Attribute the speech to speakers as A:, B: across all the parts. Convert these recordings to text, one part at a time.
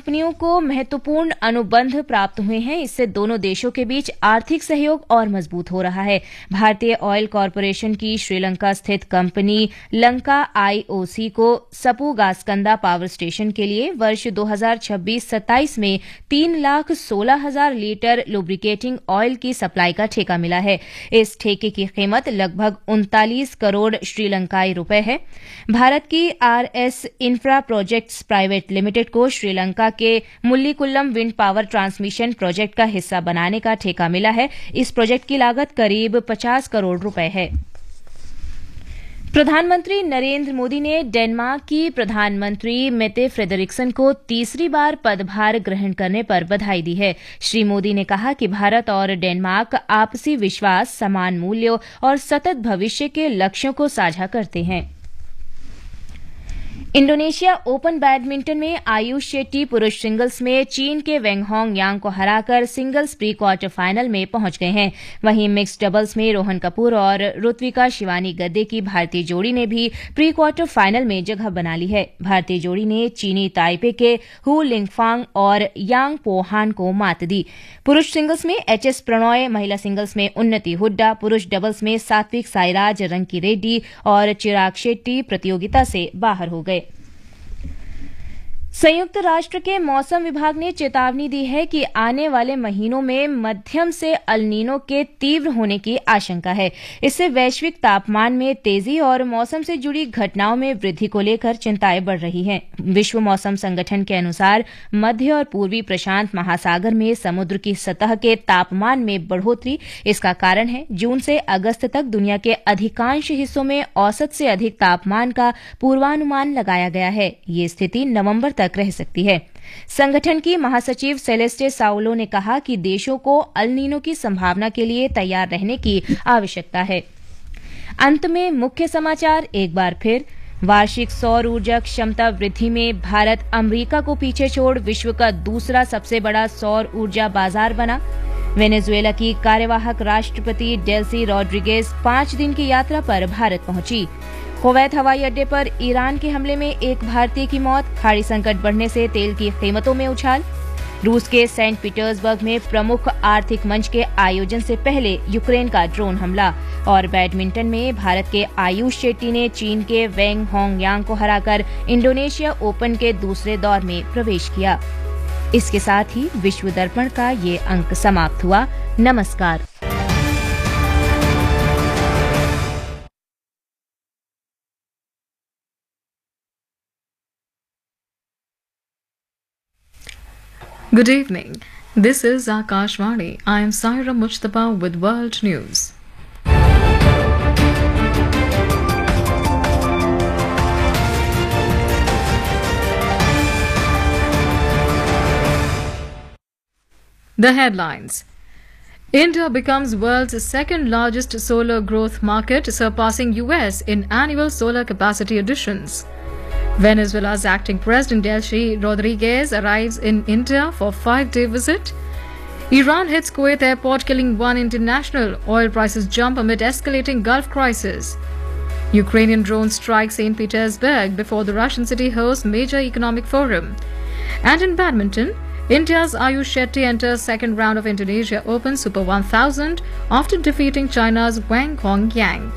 A: कंपनियों को महत्वपूर्ण अनुबंध प्राप्त हुए हैं। इससे दोनों देशों के बीच आर्थिक सहयोग और मजबूत हो रहा है। भारतीय ऑयल कॉरपोरेशन की श्रीलंका स्थित कंपनी लंका आईओसी को सपुगास्कंदा पावर स्टेशन के लिए वर्ष 2026-27 में 3,16,000 लीटर लुब्रिकेटिंग ऑयल की सप्लाई का ठेका मिला है। इस ठेके की कीमत लगभग 39 करोड़ श्रीलंकाई रुपए है। भारत की RS infra projects private limited को श्रीलंका के मुल्लीकुल्लम विंड पावर ट्रांसमिशन प्रोजेक्ट का हिस्सा बनाने का ठेका मिला है। इस प्रोजेक्ट की लागत करीब 50 करोड़ रुपए है। प्रधानमंत्री नरेंद्र मोदी ने डेनमार्क की प्रधानमंत्री मेटे फ्रेडरिक्सन को तीसरी बार पदभार ग्रहण करने पर बधाई दी है। श्री मोदी ने कहा कि भारत और डेनमार्क आपसी विश्वास, समान मूल्यों और सतत भविष्य के लक्ष्यों को साझा करते हैं। इंडोनेशिया ओपन बैडमिंटन में आयुष शेट्टी पुरुष सिंगल्स में चीन के वेंग होंग यांग को हराकर सिंगल्स प्री क्वार्टर फाइनल में पहुंच गए हैं। वहीं मिक्स्ड डबल्स में रोहन कपूर और ऋत्विका शिवानी गद्दे की भारतीय जोड़ी ने भी प्री क्वार्टर फाइनल में जगह बना ली है। भारतीय जोड़ी ने चीनी ताइपे के हु लिंगफांग और यांग पोहान को मात दी। पुरुष सिंगल्स में एचएस प्रणॉय, महिला सिंगल्स में उन्नति हुड्डा, पुरुष डबल्स में सात्विक साईराज रंकी रेड्डी और चिराग शेट्टी प्रतियोगिता से बाहर हो गए। संयुक्त राष्ट्र के मौसम विभाग ने चेतावनी दी है कि आने वाले महीनों में मध्यम से अल नीनो के तीव्र होने की आशंका है। इससे वैश्विक तापमान में तेजी और मौसम से जुड़ी घटनाओं में वृद्धि को लेकर चिंताएं बढ़ रही हैं। विश्व मौसम संगठन के अनुसार मध्य और पूर्वी प्रशांत महासागर में समुद्र की सतह के तापमान में बढ़ोतरी इसका कारण है। जून से अगस्त तक दुनिया के अधिकांश हिस्सों में औसत से अधिक तापमान का पूर्वानुमान लगाया गया है। ये स्थिति नवंबर तक रह सकती है। संगठन की महासचिव सेलेस्टे साउलो ने कहा कि देशों को अल नीनो की संभावना के लिए तैयार रहने की आवश्यकता है। अंत में मुख्य समाचार एक बार फिर। वार्षिक सौर ऊर्जा क्षमता वृद्धि में भारत अमेरिका को पीछे छोड़ विश्व का दूसरा सबसे बड़ा सौर ऊर्जा बाजार बना। वेनेजुएला की कार्यवाहक राष्ट्रपति डेल्सी रॉड्रिगेज 5 दिन की यात्रा पर भारत पहुंची। कुवैत हवाई अड्डे पर ईरान के हमले में एक भारतीय की मौत। खाड़ी संकट बढ़ने से तेल की कीमतों में उछाल। रूस के सेंट पीटर्सबर्ग में प्रमुख आर्थिक मंच के आयोजन से पहले यूक्रेन का ड्रोन हमला। और बैडमिंटन में भारत के आयुष शेट्टी ने चीन के वेंग होंग यांग को हराकर इंडोनेशिया ओपन के दूसरे दौर में प्रवेश किया। इसके साथ ही विश्व दर्पण का ये अंक समाप्त हुआ। नमस्कार।
B: Good evening. This is Akashvani. I am Saira Mujtaba with World News. The headlines. India becomes world's second largest solar growth market, surpassing US in annual solar capacity additions. Venezuela's acting president Delcy Rodriguez arrives in India for 5-day visit. Iran hits Kuwait airport, killing 1 international. Oil prices jump amid escalating Gulf crisis. Ukrainian drone strikes St. Petersburg before the Russian city hosts major economic forum. And in badminton, India's Ayush Shetty enters second round of Indonesia Open Super 1000 after defeating China's Wang Hong Yang.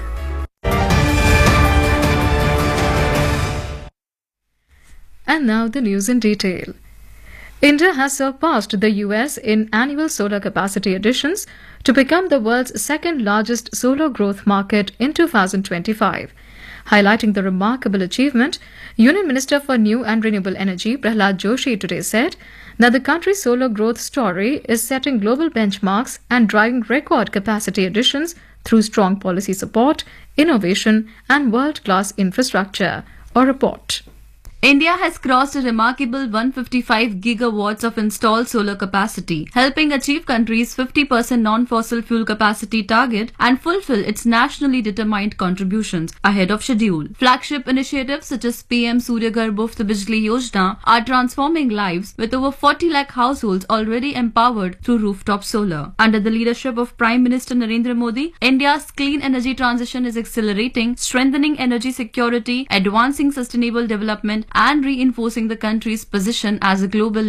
B: And now the news in detail. India has surpassed the US in annual solar capacity additions to become the world's second largest solar growth market in 2025. Highlighting the remarkable achievement, Union Minister for New and Renewable Energy Prahlad Joshi today said that the country's solar growth story is setting global benchmarks and driving record capacity additions through strong policy support, innovation and world-class infrastructure. A report.
C: India has crossed a remarkable 155 gigawatts of installed solar capacity, helping achieve country's 50% non-fossil fuel capacity target and fulfill its nationally determined contributions ahead of schedule. Flagship initiatives such as PM Surya Ghar Muft Bijli Yojana are transforming lives, with over 40 lakh households already empowered through rooftop solar. Under the leadership of Prime Minister Narendra Modi, India's clean energy transition is accelerating, strengthening energy security, advancing sustainable development and reinforcing the country's position as a global